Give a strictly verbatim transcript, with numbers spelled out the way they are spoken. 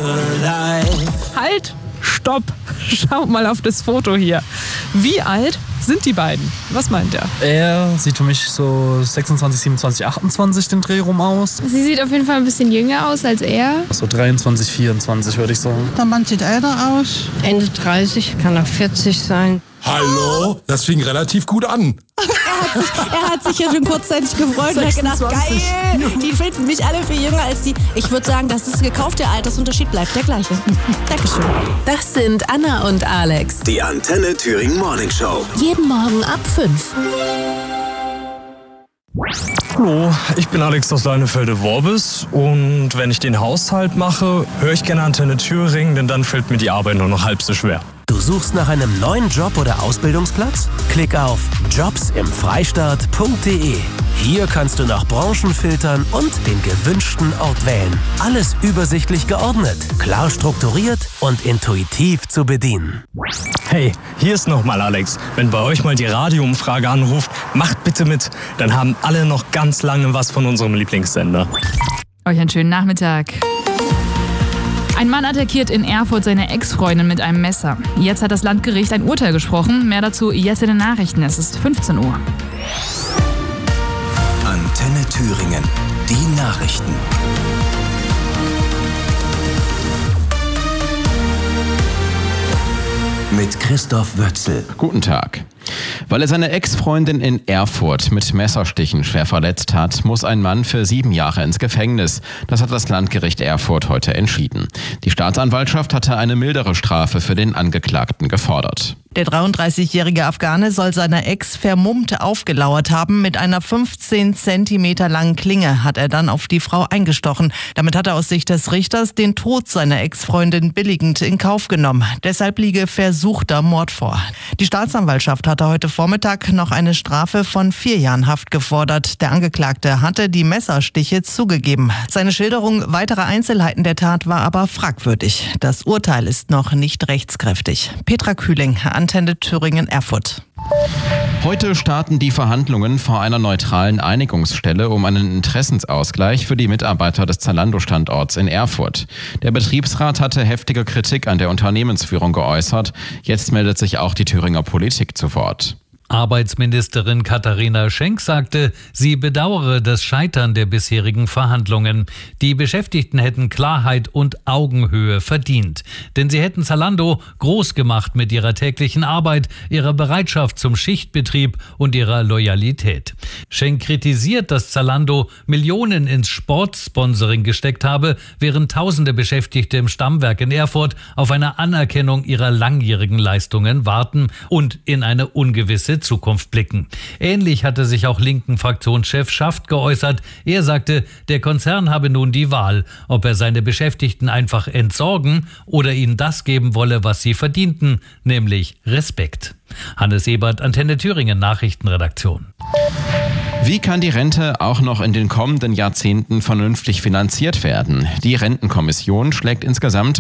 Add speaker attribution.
Speaker 1: Halt, stopp, schaut mal auf das Foto hier. Wie alt sind die beiden? Was meint er?
Speaker 2: Er sieht für mich so sechsundzwanzig, siebenundzwanzig, achtundzwanzig den Dreh rum aus.
Speaker 3: Sie sieht auf jeden Fall ein bisschen jünger aus als er.
Speaker 2: So dreiundzwanzig, vierundzwanzig würde ich sagen.
Speaker 4: Der Mann sieht älter aus.
Speaker 5: Ende dreißig, kann auch vierzig sein.
Speaker 6: Hallo? Das fing relativ gut an.
Speaker 7: Er hat, sich, er hat sich ja schon kurzzeitig gefreut und hat gedacht, geil, die finden mich alle viel jünger als die. Ich würde sagen, dass das gekaufte Altersunterschied bleibt der gleiche. Dankeschön.
Speaker 8: Das sind Anna und Alex.
Speaker 9: Die Antenne Thüringen Morning Show.
Speaker 8: Jeden Morgen ab fünf.
Speaker 10: Hallo, ich bin Alex aus Leinefelde-Worbis und wenn ich den Haushalt mache, höre ich gerne Antenne Thüringen, denn dann fällt mir die Arbeit nur noch halb so schwer.
Speaker 9: Du suchst nach einem neuen Job oder Ausbildungsplatz? Klick auf jobs im freistaat punkt de. Hier kannst du nach Branchen filtern und den gewünschten Ort wählen. Alles übersichtlich geordnet, klar strukturiert und intuitiv zu bedienen.
Speaker 10: Hey, hier ist nochmal Alex. Wenn bei euch mal die Radioumfrage anruft, macht bitte mit. Dann haben alle noch ganz lange was von unserem Lieblingssender.
Speaker 1: Euch einen schönen Nachmittag. Ein Mann attackiert in Erfurt seine Ex-Freundin mit einem Messer. Jetzt hat das Landgericht ein Urteil gesprochen. Mehr dazu jetzt in den Nachrichten. Es ist fünfzehn Uhr.
Speaker 9: Antenne Thüringen. Die Nachrichten. Mit Christoph Wötzel.
Speaker 11: Guten Tag. Weil er seine Ex-Freundin in Erfurt mit Messerstichen schwer verletzt hat, muss ein Mann für sieben Jahre ins Gefängnis. Das hat das Landgericht Erfurt heute entschieden. Die Staatsanwaltschaft hatte eine mildere Strafe für den Angeklagten gefordert.
Speaker 12: Der dreiunddreißigjährige Afghane soll seiner Ex vermummt aufgelauert haben. Mit einer fünfzehn Zentimeter langen Klinge hat er dann auf die Frau eingestochen. Damit hat er aus Sicht des Richters den Tod seiner Ex-Freundin billigend in Kauf genommen. Deshalb liege versuchter Mord vor. Die Staatsanwaltschaft hatte heute Vormittag noch eine Strafe von vier Jahren Haft gefordert. Der Angeklagte hatte die Messerstiche zugegeben. Seine Schilderung weiterer Einzelheiten der Tat war aber fragwürdig. Das Urteil ist noch nicht rechtskräftig. Petra Kühling, Antenne Thüringen Erfurt.
Speaker 11: Heute starten die Verhandlungen vor einer neutralen Einigungsstelle um einen Interessensausgleich für die Mitarbeiter des Zalando-Standorts in Erfurt. Der Betriebsrat hatte heftige Kritik an der Unternehmensführung geäußert. Jetzt meldet sich auch die Thüringer Politik zu Wort.
Speaker 13: Arbeitsministerin Katharina Schenk sagte, sie bedauere das Scheitern der bisherigen Verhandlungen. Die Beschäftigten hätten Klarheit und Augenhöhe verdient. Denn sie hätten Zalando groß gemacht mit ihrer täglichen Arbeit, ihrer Bereitschaft zum Schichtbetrieb und ihrer Loyalität. Schenk kritisiert, dass Zalando Millionen ins Sportsponsoring gesteckt habe, während tausende Beschäftigte im Stammwerk in Erfurt auf eine Anerkennung ihrer langjährigen Leistungen warten und in eine ungewisse Zukunft blicken. Ähnlich hatte sich auch linken Fraktionschef Schaft geäußert. Er sagte, der Konzern habe nun die Wahl, ob er seine Beschäftigten einfach entsorgen oder ihnen das geben wolle, was sie verdienten, nämlich Respekt. Hannes Ebert, Antenne Thüringen Nachrichtenredaktion.
Speaker 11: Wie kann die Rente auch noch in den kommenden Jahrzehnten vernünftig finanziert werden? Die Rentenkommission schlägt insgesamt